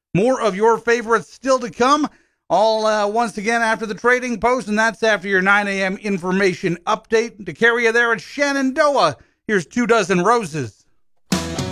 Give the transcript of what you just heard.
More of your favorites still to come. All once again after the Trading Post, and that's after your 9 a.m. information update. To carry you there at Shenandoah, here's 2 Dozen Roses.